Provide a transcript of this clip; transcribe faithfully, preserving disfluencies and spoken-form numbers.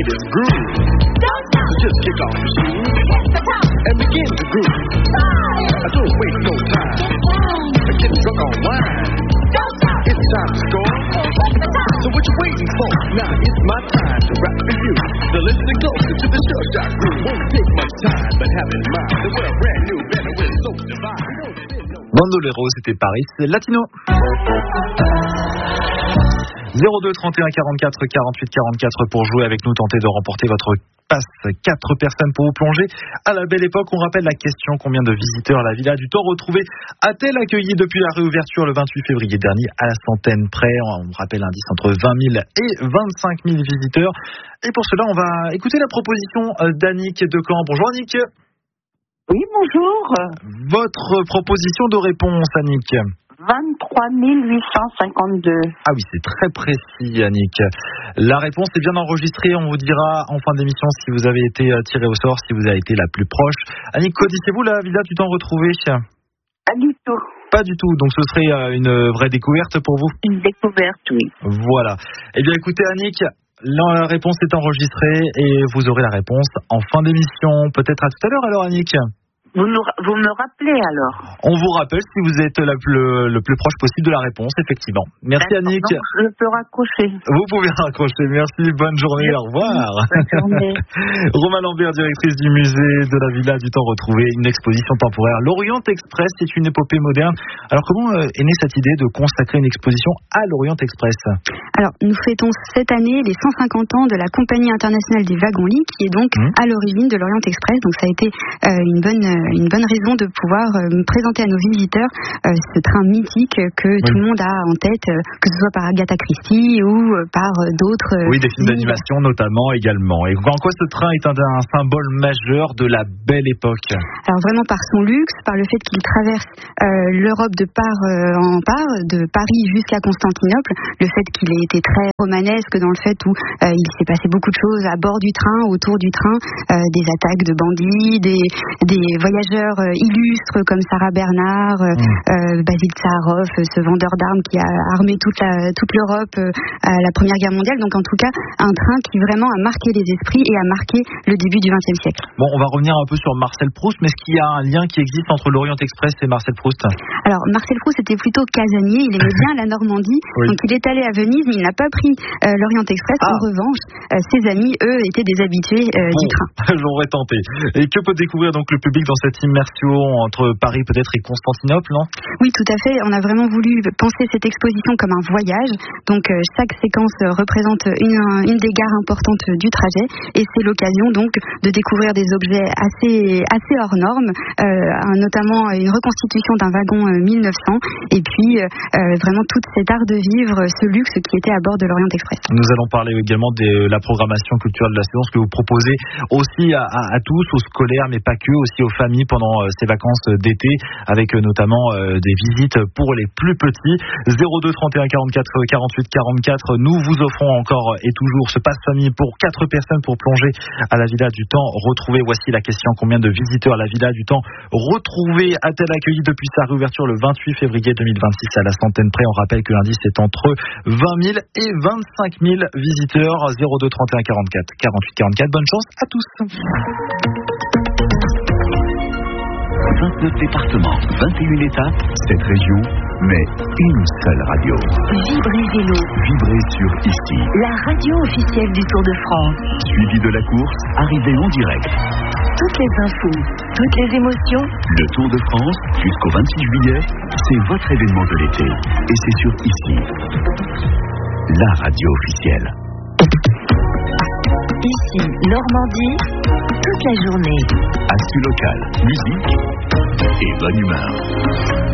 play this groove. So just kick off your shoes and begin to groove. I don't waste no time. I get drunk on wine. It's time to score. So what you waiting for? Now it's my time to rap for you. So listen closer to the Sure Shot Groove. Won't take much time, but have in mind that we're brand new, better with so divine. Bandolero, c'était Paris Latino. zéro deux trente et un quarante-quatre quarante-huit quarante-quatre pour jouer avec nous, tenter de remporter votre passe. Quatre personnes pour vous plonger à la belle époque. On rappelle la question: combien de visiteurs la Villa du Temps retrouvée a-t-elle accueilli depuis la réouverture le vingt-huit février dernier, à la centaine près? On rappelle l'indice entre vingt mille et vingt-cinq mille visiteurs. Et pour cela, on va écouter la proposition d'Annick de Caen. Bonjour Annick. Oui, bonjour. Votre proposition de réponse, Annick? vingt-trois mille huit cent cinquante-deux. Ah oui, c'est très précis, Annick. La réponse est bien enregistrée. On vous dira en fin d'émission si vous avez été tiré au sort, si vous avez été la plus proche. Annick, connaissez-vous la Villa du Temps retrouvée? Pas du tout. Pas du tout. Donc ce serait une vraie découverte pour vous? Une découverte, oui. Voilà. Eh bien, écoutez, Annick, la réponse est enregistrée et vous aurez la réponse en fin d'émission. Peut-être à tout à l'heure alors, Annick. Vous, nous, vous me rappelez alors? On vous rappelle si vous êtes la plus, le plus proche possible de la réponse, effectivement. Merci D'accord, Annick. donc je peux raccrocher. Vous pouvez raccrocher. Merci, bonne journée, Merci. Au revoir. Bonne journée. Romain Lambert, directrice du musée de la Villa du Temps retrouvé, une exposition temporaire. L'Orient Express, c'est une épopée moderne. Alors comment est née cette idée de consacrer une exposition à l'Orient Express? Alors, nous fêtons cette année les cent cinquante ans de la Compagnie internationale des wagons-lits, qui est donc mmh. à l'origine de l'Orient Express. Donc ça a été euh, une bonne une bonne raison de pouvoir euh, présenter à nos visiteurs euh, ce train mythique que oui. tout le monde a en tête, euh, que ce soit par Agatha Christie ou euh, par euh, d'autres. Euh, oui, des films d'animation notamment également. Et en quoi ce train est un, un symbole majeur de la belle époque? Alors vraiment par son luxe, par le fait qu'il traverse euh, l'Europe de part euh, en part, de Paris jusqu'à Constantinople, le fait qu'il ait été très romanesque dans le fait où euh, il s'est passé beaucoup de choses à bord du train, autour du train, euh, des attaques de bandits, des, des voyageurs illustres comme Sarah Bernard, mmh. euh, Basil Tsaharov, ce vendeur d'armes qui a armé toute, la, toute l'Europe euh, à la Première Guerre mondiale. Donc en tout cas, un train qui vraiment a marqué les esprits et a marqué le début du vingtième siècle. Bon, on va revenir un peu sur Marcel Proust, mais est-ce qu'il y a un lien qui existe entre l'Orient Express et Marcel Proust? Alors, Marcel Proust était plutôt casanier, il aimait bien la Normandie, oui. donc il est allé à Venise, mais il n'a pas pris euh, l'Orient Express. Ah. En revanche, euh, ses amis, eux, étaient des habitués euh, bon, du train. J'aurais tenté. Et que peut découvrir donc le public dans cette immersion entre Paris peut-être et Constantinople, non? Oui, tout à fait. On a vraiment voulu penser cette exposition comme un voyage. Donc euh, chaque séquence représente une, une des gares importantes du trajet, et c'est l'occasion donc de découvrir des objets assez assez hors normes, euh, notamment une reconstitution d'un wagon euh, mille neuf cents, et puis euh, vraiment tout cet art de vivre, ce luxe qui était à bord de l'Orient Express. Nous allons parler également de la programmation culturelle de la saison, ce que vous proposez aussi à, à, à tous, aux scolaires, mais pas que, aussi aux familles pendant euh, ces vacances d'été, avec euh, notamment euh, des visites pour les plus petits. Zéro deux trente et un quarante-quatre quarante-huit quarante-quatre. Nous vous offrons encore et toujours ce passe famille pour quatre personnes pour plonger à la Villa du Temps retrouvée. Voici la question: combien de visiteurs la Villa du Temps retrouvée a-t-elle accueilli depuis sa réouverture le vingt-huit février deux mille vingt-six, à la centaine près? On rappelle que l'indice est entre vingt mille et vingt-cinq mille visiteurs. Zéro deux trente et un quarante-quatre quarante-huit quarante-quatre. Bonne chance à tous. vingt-neuf départements, vingt et une étapes, sept régions, mais une seule radio. Vibrez Vélo. Vibrez sur ici. La radio officielle du Tour de France. Suivi de la course, arrivée en direct. Toutes les infos, toutes les émotions. Le Tour de France, jusqu'au vingt-six juillet, c'est votre événement de l'été. Et c'est sur ici. La radio officielle. Ici, Normandie, toute la journée. Actu local, musique et bonne humeur.